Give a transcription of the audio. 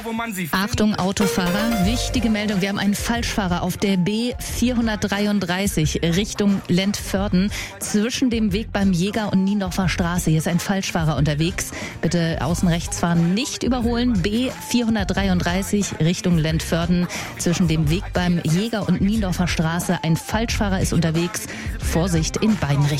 Achtung Autofahrer, wichtige Meldung, wir haben einen Falschfahrer auf der B433 Richtung Lentförden zwischen dem Weg beim Jäger und Niendorfer Straße. Hier ist ein Falschfahrer unterwegs. Bitte außen rechts fahren, nicht überholen. B433 Richtung Lentförden zwischen dem Weg beim Jäger und Niendorfer Straße. Ein Falschfahrer ist unterwegs. Vorsicht in beiden Richtungen.